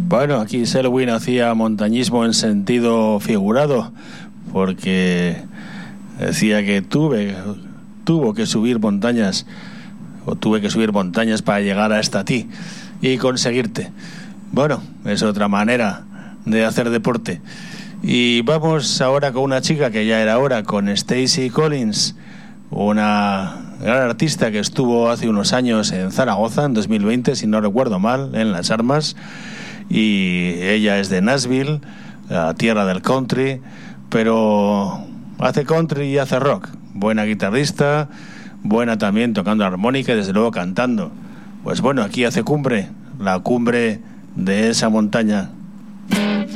Bueno, aquí Selwyn hacía montañismo en sentido figurado, porque decía que tuvo que subir montañas, o tuve que subir montañas para llegar hasta ti y conseguirte. Bueno, es otra manera de hacer deporte. Y vamos ahora con una chica que ya era hora, con Stacey Collins, una gran artista que estuvo hace unos años en Zaragoza, en 2020, si no recuerdo mal, en Las Armas. Y ella es de Nashville, la tierra del country, pero hace country y hace rock. Buena guitarrista, buena también tocando armónica y desde luego cantando. Pues bueno, aquí hace cumbre, la cumbre de esa montaña.